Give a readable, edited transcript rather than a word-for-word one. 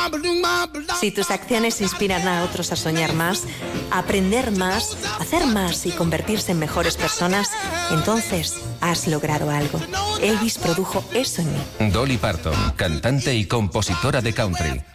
Si tus acciones inspiran a otros a soñar más, a aprender más, a hacer más y convertirse en mejores personas, entonces has logrado algo. Elvis produjo eso en mí. Dolly Parton, cantante y compositora de country.